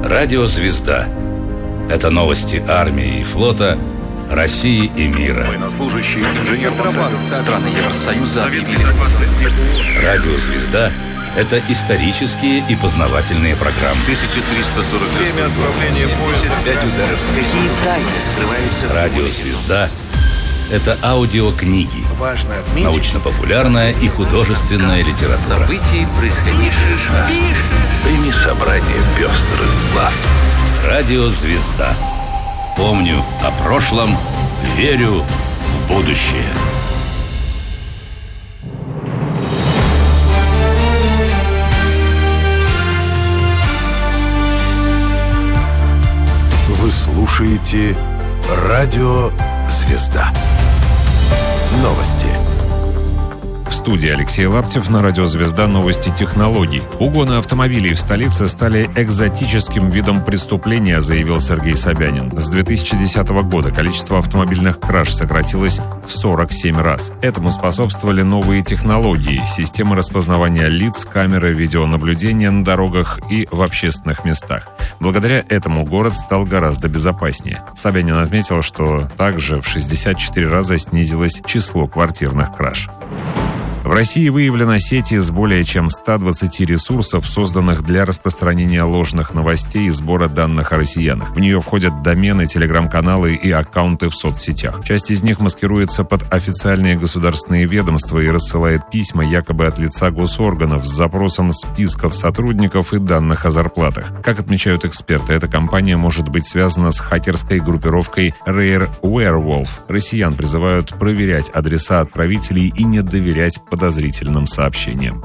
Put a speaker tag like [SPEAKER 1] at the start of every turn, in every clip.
[SPEAKER 1] Радио «Звезда». Это новости армии и флота, России и мира.
[SPEAKER 2] Военнослужащий, инженер
[SPEAKER 3] страны Евросоюза объявили.
[SPEAKER 1] Радио «Звезда» — это исторические и познавательные программы.
[SPEAKER 2] 1340. Время отправления поезда. 5 ударов.
[SPEAKER 4] Какие тайны скрываются?
[SPEAKER 1] Радио «Звезда» — это аудиокниги,
[SPEAKER 4] Важно отметить.
[SPEAKER 1] научно-популярная и художественная литература.
[SPEAKER 4] События, происходившие с нами.
[SPEAKER 2] Прими собрание пестрых глав.
[SPEAKER 1] Радио «Звезда». Помню о прошлом, верю в будущее.
[SPEAKER 5] Вы слушаете Радио «Звезда». Новости.
[SPEAKER 6] В студии Алексей Лаптев, на радио «Звезда» новости технологий. Угоны автомобилей в столице стали экзотическим видом преступления, заявил Сергей Собянин. С 2010 года количество автомобильных краж сократилось в 47 раз. Этому способствовали новые технологии, системы распознавания лиц, камеры видеонаблюдения на дорогах и в общественных местах. Благодаря этому город стал гораздо безопаснее. Собянин отметил, что также в 64 раза снизилось число квартирных краж. В России выявлена сеть из более чем 120 ресурсов, созданных для распространения ложных новостей и сбора данных о россиянах. В нее входят домены, телеграм-каналы и аккаунты в соцсетях. Часть из них маскируется под официальные государственные ведомства и рассылает письма якобы от лица госорганов с запросом списков сотрудников и данных о зарплатах. Как отмечают эксперты, эта компания может быть связана с хакерской группировкой Rare Werewolf. Россиян призывают проверять адреса отправителей и не доверять подозрительным сообщениям.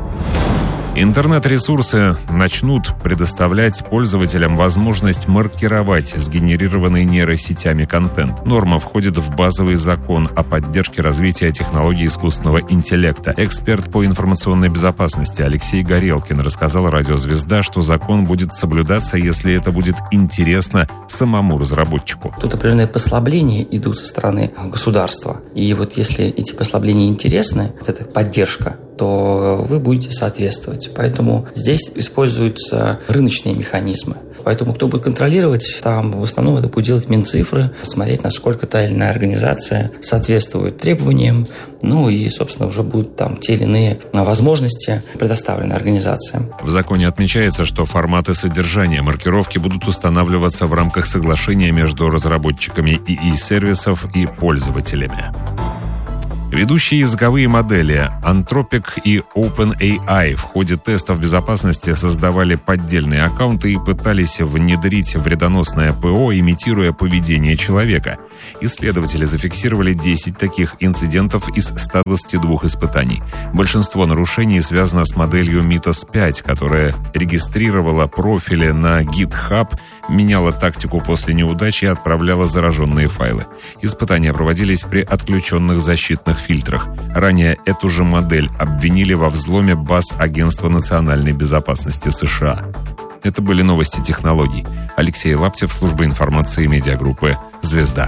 [SPEAKER 6] Интернет-ресурсы начнут предоставлять пользователям возможность маркировать сгенерированный нейросетями контент. Норма входит в базовый закон о поддержке развития технологий искусственного интеллекта. Эксперт по информационной безопасности Алексей Горелкин рассказал радио «Звезда», что закон будет соблюдаться, если это будет интересно самому разработчику.
[SPEAKER 7] Тут определенные послабления идут со стороны государства. И вот если эти послабления интересны, вот эта поддержка, то вы будете соответствовать. Поэтому здесь используются рыночные механизмы. Поэтому кто будет контролировать, там в основном это будет делать Минцифры, смотреть, насколько та или иная организация соответствует требованиям, ну и, собственно, уже будут там те или иные возможности предоставлены организациям.
[SPEAKER 6] В законе отмечается, что форматы содержания маркировки будут устанавливаться в рамках соглашения между разработчиками ИИ-сервисов и пользователями. Ведущие языковые модели Anthropic и OpenAI в ходе тестов безопасности создавали поддельные аккаунты и пытались внедрить вредоносное ПО, имитируя поведение человека. Исследователи зафиксировали 10 таких инцидентов из 122 испытаний. Большинство нарушений связано с моделью Mythos 5, которая регистрировала профили на GitHub, меняла тактику после неудачи и отправляла зараженные файлы. Испытания проводились при отключенных защитных фильтрах. Ранее эту же модель обвинили во взломе баз Агентства национальной безопасности США. Это были новости технологий. Алексей Лаптев, служба информации медиагруппы «Звезда».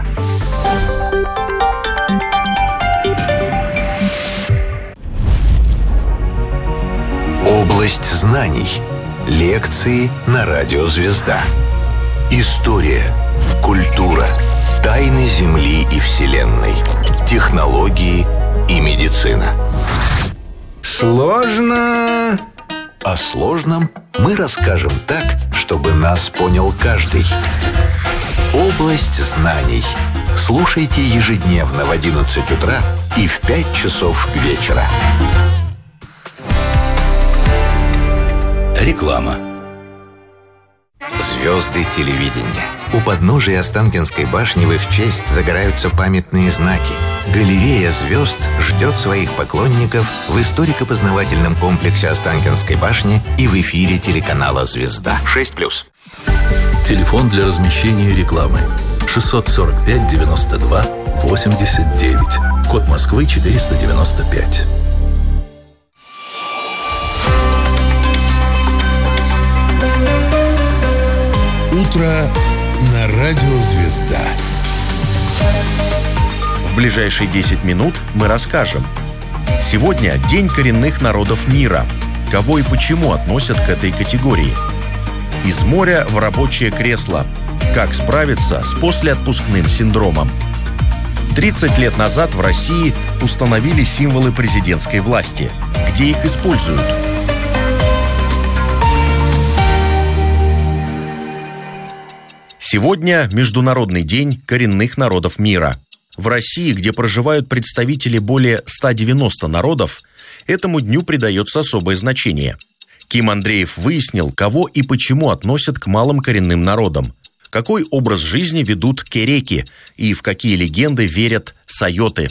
[SPEAKER 5] Область знаний. Лекции на радио «Звезда». История, культура, тайны Земли и Вселенной, технологии и медицина. Сложно. О сложном мы расскажем так, чтобы нас понял каждый. Область знаний. Слушайте ежедневно в 11 утра и в 5 часов вечера.
[SPEAKER 1] Реклама.
[SPEAKER 5] Звезды телевидения. У подножия Останкинской башни в их честь загораются памятные знаки. Галерея звезд ждет своих поклонников в историко-познавательном комплексе Останкинской башни и в эфире телеканала «Звезда». 6+.
[SPEAKER 8] Телефон для размещения рекламы 645 92 89. Код Москвы 495.
[SPEAKER 9] Утро на радио «Звезда».
[SPEAKER 10] В ближайшие 10 минут мы расскажем. Сегодня День коренных народов мира. Кого и почему относят к этой категории? Из моря в рабочее кресло. Как справиться с послеотпускным синдромом? 30 лет назад в России установили символы президентской власти. Где их используют? Сегодня Международный день коренных народов мира. В России, где проживают представители более 190 народов, этому дню придается особое значение. Ким Андреев выяснил, кого и почему относят к малым коренным народам, какой образ жизни ведут кереки и в какие легенды верят сайоты.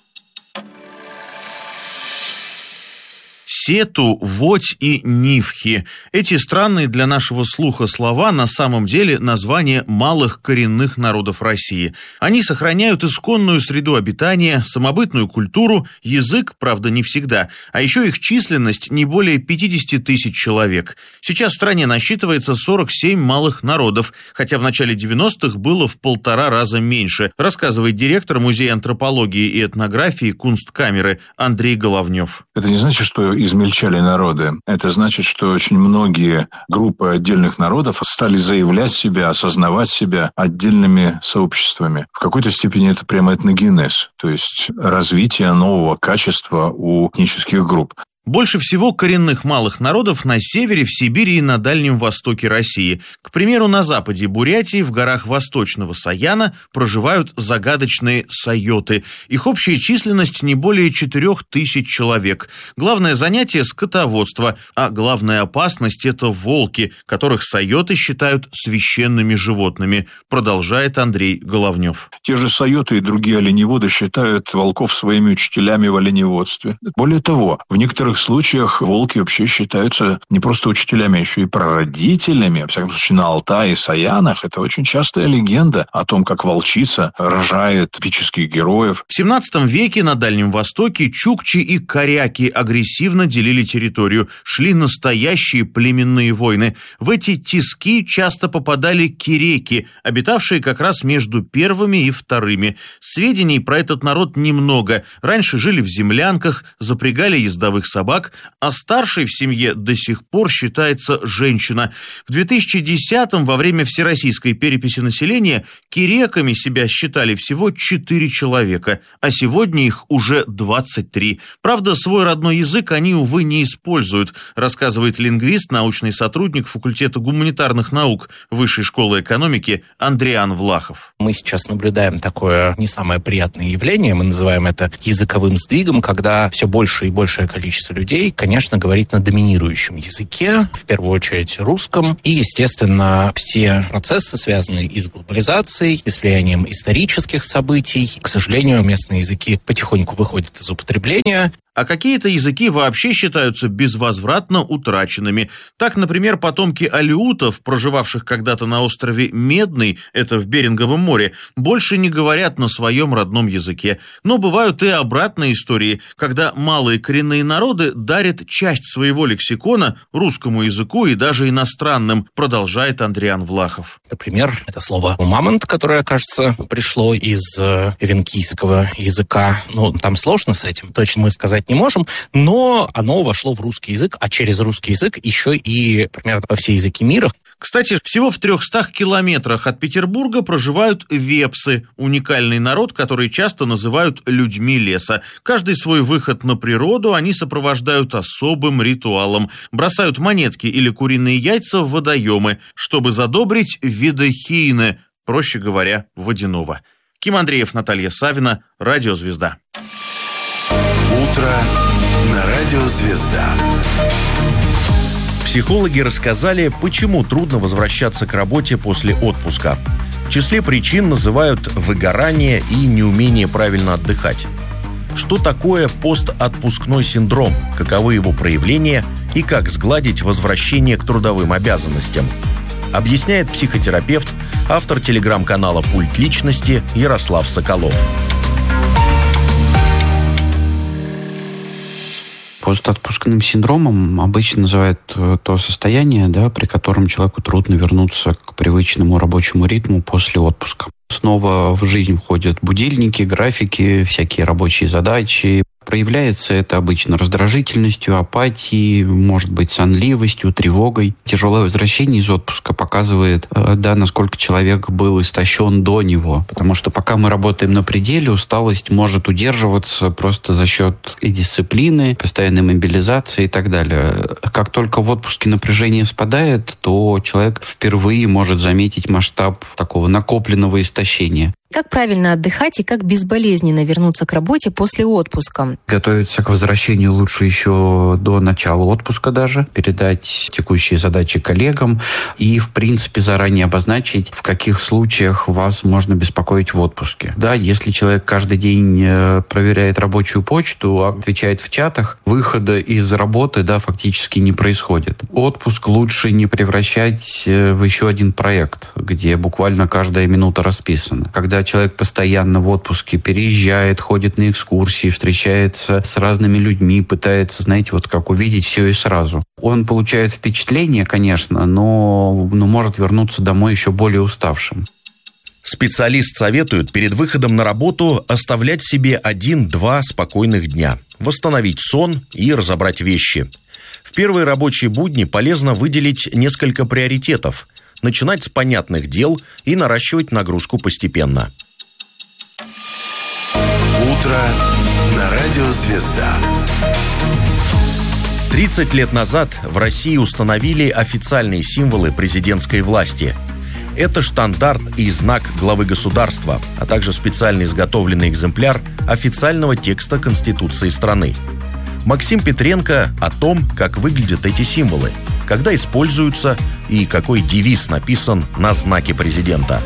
[SPEAKER 11] Сету, Водь и Нивхи. Эти странные для нашего слуха слова на самом деле названия малых коренных народов России. Они сохраняют исконную среду обитания, самобытную культуру, язык, правда, не всегда, а еще их численность не более 50 тысяч человек. Сейчас в стране насчитывается 47 малых народов, хотя в начале 90-х было в 1,5 раза меньше, рассказывает директор Музея антропологии и этнографии Кунсткамеры Андрей Головнев.
[SPEAKER 12] Это не значит, что измельчали народы. Это значит, что очень многие группы отдельных народов стали заявлять себя, осознавать себя отдельными сообществами. В какой-то степени это прямо этногенез, то есть развитие нового качества у этнических групп.
[SPEAKER 11] Больше всего коренных малых народов на севере, в Сибири и на Дальнем Востоке России. К примеру, на западе Бурятии, в горах Восточного Саяна, проживают загадочные сайоты. Их общая численность не более 4000 человек. Главное занятие – скотоводство, а главная опасность – это волки, которых сайоты считают священными животными, продолжает Андрей Головнев.
[SPEAKER 12] Те же сайоты и другие оленеводы считают волков своими учителями в оленеводстве. Более того, в некоторых случаях волки вообще считаются не просто учителями, а еще и прародителями. Во всяком случае, на Алтае и Саянах это очень частая легенда о том, как волчица рожает эпических героев.
[SPEAKER 11] В 17 веке на Дальнем Востоке чукчи и коряки агрессивно делили территорию. Шли настоящие племенные войны. В эти тиски часто попадали кереки, обитавшие как раз между первыми и вторыми. Сведений про этот народ немного. Раньше жили в землянках, запрягали ездовых собак, а старшей в семье до сих пор считается женщина. В 2010-м во время всероссийской переписи населения кереками себя считали всего 4 человека, а сегодня их уже 23. Правда, свой родной язык они, увы, не используют, рассказывает лингвист, научный сотрудник факультета гуманитарных наук Высшей школы экономики Андриан Влахов.
[SPEAKER 13] Мы сейчас наблюдаем такое не самое приятное явление, мы называем это языковым сдвигом, когда все больше и большее количество людей, конечно, говорит на доминирующем языке, в первую очередь русском, и, естественно, все процессы, связанные и с глобализацией, и с влиянием исторических событий. К сожалению, местные языки потихоньку выходят из употребления.
[SPEAKER 11] А какие-то языки вообще считаются безвозвратно утраченными. Так, например, потомки алеутов, проживавших когда-то на острове Медный, это в Беринговом море, больше не говорят на своем родном языке. Но бывают и обратные истории, когда малые коренные народы дарят часть своего лексикона русскому языку и даже иностранным, продолжает Андриан Влахов.
[SPEAKER 13] Например, это слово «мамонт», которое, кажется, пришло из эвенкийского языка. Ну, там сложно с этим, точно мы сказать не можем, но оно вошло в русский язык, а через русский язык еще и примерно во все языки мира.
[SPEAKER 11] Кстати, всего в 300 километрах от Петербурга проживают вепсы, уникальный народ, который часто называют людьми леса. Каждый свой выход на природу они сопровождают особым ритуалом. Бросают монетки или куриные яйца в водоемы, чтобы задобрить видохийне, проще говоря, водяного. Ким Андреев, Наталья Савина, Радио Звезда.
[SPEAKER 9] Утро на Радио Звезда.
[SPEAKER 10] Психологи рассказали, почему трудно возвращаться к работе после отпуска. В числе причин называют выгорание и неумение правильно отдыхать. Что такое постотпускной синдром, каковы его проявления и как сгладить возвращение к трудовым обязанностям, объясняет психотерапевт, автор телеграм-канала «Пульт личности» Ярослав Соколов.
[SPEAKER 14] Постотпускным синдромом обычно называют то состояние, при котором человеку трудно вернуться к привычному рабочему ритму после отпуска. Снова в жизнь входят будильники, графики, всякие рабочие задачи, проявляется это обычно раздражительностью, апатией, может быть, сонливостью, тревогой. Тяжелое возвращение из отпуска показывает, насколько человек был истощен до него. Потому что пока мы работаем на пределе, усталость может удерживаться просто за счет и дисциплины, постоянной мобилизации и так далее. Как только в отпуске напряжение спадает, то человек впервые может заметить масштаб такого накопленного истощения.
[SPEAKER 15] Как правильно отдыхать и как безболезненно вернуться к работе после отпуска?
[SPEAKER 14] Готовиться к возвращению лучше еще до начала отпуска даже, передать текущие задачи коллегам и, в принципе, заранее обозначить, в каких случаях вас можно беспокоить в отпуске. Да, если человек каждый день проверяет рабочую почту, отвечает в чатах, выхода из работы, фактически не происходит. Отпуск лучше не превращать в еще один проект, где буквально каждая минута расписана. Когда человек постоянно в отпуске переезжает, ходит на экскурсии, встречается с разными людьми, пытается, как увидеть все и сразу. Он получает впечатление, конечно, но может вернуться домой еще более уставшим.
[SPEAKER 10] Специалист советует перед выходом на работу оставлять себе 1-2 спокойных дня, восстановить сон и разобрать вещи. В первые рабочие будни полезно выделить несколько приоритетов, начинать с понятных дел и наращивать нагрузку постепенно.
[SPEAKER 9] Утро на радио «Звезда».
[SPEAKER 10] 30 лет назад в России установили официальные символы президентской власти. Это штандарт и знак главы государства, а также специально изготовленный экземпляр официального текста Конституции страны. Максим Петренко о том, как выглядят эти символы, когда используются и какой девиз написан на знаке президента.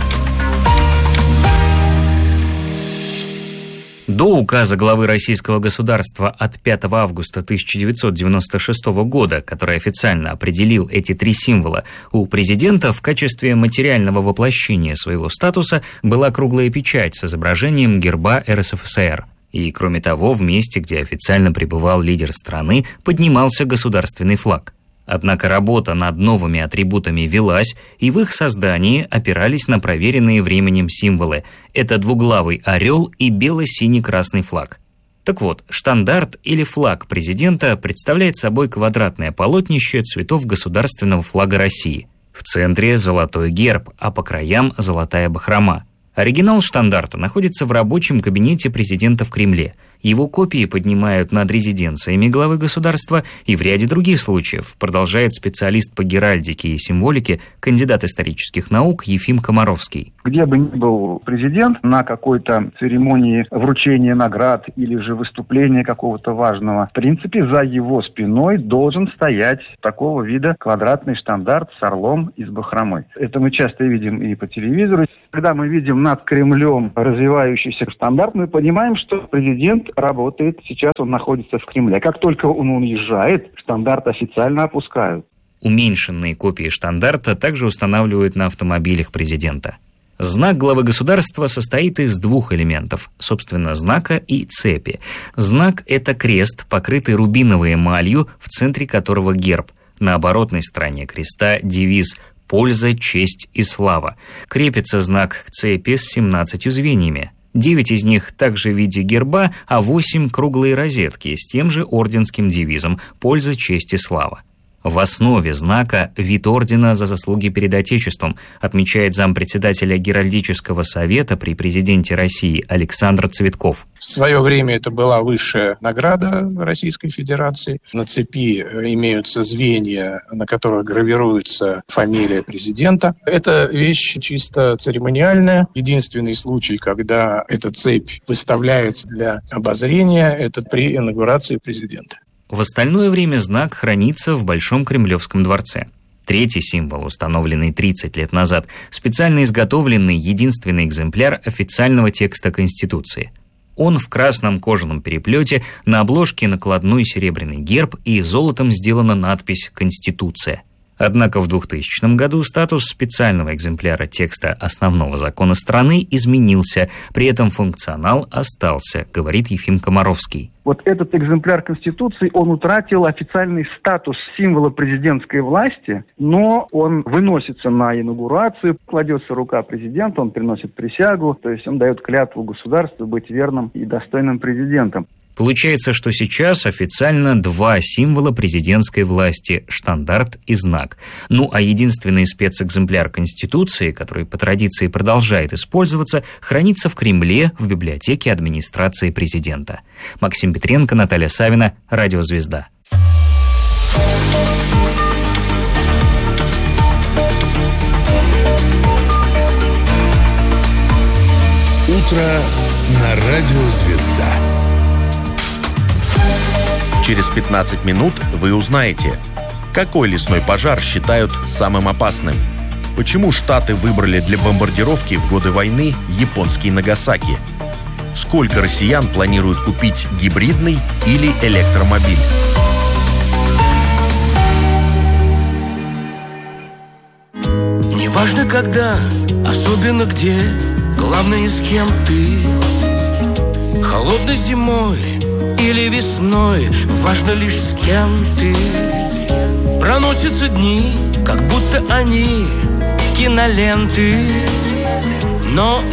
[SPEAKER 16] До указа главы российского государства от 5 августа 1996 года, который официально определил эти 3 символа, у президента в качестве материального воплощения своего статуса была круглая печать с изображением герба РСФСР. И, кроме того, в месте, где официально пребывал лидер страны, поднимался государственный флаг. Однако работа над новыми атрибутами велась, и в их создании опирались на проверенные временем символы. Это двуглавый орел и бело-синий-красный флаг. Так вот, штандарт или флаг президента представляет собой квадратное полотнище цветов государственного флага России. В центре золотой герб, а по краям золотая бахрома. Оригинал штандарта находится в рабочем кабинете президента в Кремле. Его копии поднимают над резиденциями главы государства и в ряде других случаев, продолжает специалист по геральдике и символике, кандидат исторических наук Ефим Комаровский.
[SPEAKER 17] Где бы ни был президент, на какой-то церемонии вручения наград или же выступления какого-то важного, в принципе, за его спиной должен стоять такого вида квадратный штандарт с орлом из бахромы. Это мы часто видим и по телевизору. Когда мы видим над Кремлем развивающийся штандарт, мы понимаем, что президент работает, сейчас он находится в Кремле. Как только он уезжает, штандарт официально опускают.
[SPEAKER 16] Уменьшенные копии штандарта также устанавливают на автомобилях президента. Знак главы государства состоит из 2 элементов, собственно, знака и цепи. Знак – это крест, покрытый рубиновой эмалью, в центре которого герб. На оборотной стороне креста девиз «Польза, честь и слава». Крепится знак к цепи с 17 звеньями. 9 из них также в виде герба, а 8 – круглые розетки с тем же орденским девизом «Польза, честь и слава». В основе знака вид ордена за заслуги перед Отечеством, отмечает зампредседателя Геральдического совета при президенте России Александр Цветков.
[SPEAKER 18] В свое время это была высшая награда Российской Федерации. На цепи имеются звенья, на которых гравируется фамилия президента. Это вещь чисто церемониальная. Единственный случай, когда эта цепь выставляется для обозрения, это при инаугурации президента.
[SPEAKER 16] В остальное время знак хранится в Большом Кремлевском дворце. 3-й символ, установленный 30 лет назад, специально изготовленный единственный экземпляр официального текста Конституции. Он в красном кожаном переплете, на обложке накладной серебряный герб и золотом сделана надпись «Конституция». Однако в 2000 году статус специального экземпляра текста основного закона страны изменился, при этом функционал остался, говорит Ефим Комаровский.
[SPEAKER 17] Вот этот экземпляр Конституции, он утратил официальный статус символа президентской власти, но он выносится на инаугурацию, кладется рука президента, он приносит присягу, то есть он дает клятву государству быть верным и достойным президентом.
[SPEAKER 16] Получается, что сейчас официально два символа президентской власти – штандарт и знак. Ну а единственный спецэкземпляр Конституции, который по традиции продолжает использоваться, хранится в Кремле в библиотеке администрации президента. Максим Петренко, Наталья Савина, Радио «Звезда».
[SPEAKER 9] Утро на Радио «Звезда».
[SPEAKER 10] Через 15 минут вы узнаете, какой лесной пожар считают самым опасным, почему Штаты выбрали для бомбардировки в годы войны японский Нагасаки, сколько россиян планируют купить гибридный или электромобиль.
[SPEAKER 19] Неважно когда, особенно где, главное с кем ты. Холодной зимой или весной, важно лишь с кем ты. Проносятся дни, как будто они киноленты, но